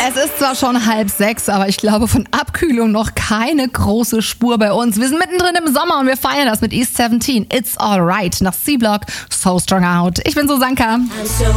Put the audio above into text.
Es ist zwar schon 5:30, aber ich glaube von Abkühlung noch keine große Spur bei uns. Wir sind mittendrin im Sommer und wir feiern das mit East 17. It's Alright nach C-Block, So Strung Out. Ich bin Susanka.